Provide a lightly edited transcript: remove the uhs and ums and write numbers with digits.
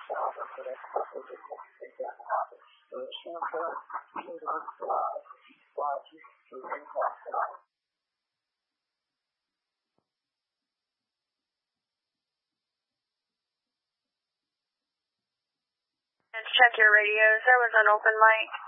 Check your radios. That was an open mic.